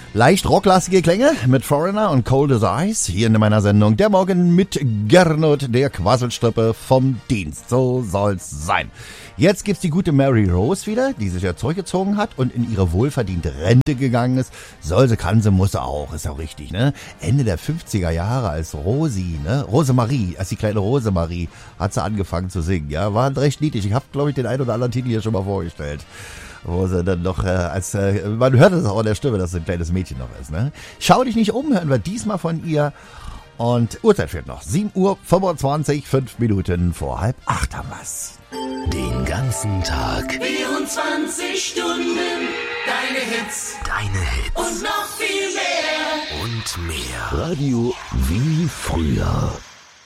Leicht rocklastige Klänge mit Foreigner und Cold as Ice hier in meiner Sendung Der Morgen mit Gernot, der Quasselstrippe vom Dienst. So soll's sein. Jetzt gibt's die gute Mary Rose wieder, die sich ja zurückgezogen hat und in ihre wohlverdiente Rente gegangen ist. Soll sie, kann sie, muss sie auch, ist auch richtig, ne? Ende der 50er Jahre als Rosi, ne? Rosemarie, als die kleine Rosemarie hat sie angefangen zu singen, ja? War recht niedlich. Ich habe, glaube ich, den ein oder anderen Titel hier schon mal vorgestellt. Wo sie dann noch man hört es auch an der Stimme, dass sie ein kleines Mädchen noch ist, ne? Schau dich nicht um, hören wir diesmal von ihr. Und Uhrzeit fehlt noch. 7:25 Uhr, 5 Minuten vor 7:30 haben wir's. Den ganzen Tag. 24 Stunden. Deine Hits. Und noch viel mehr. Und mehr. Radio wie früher.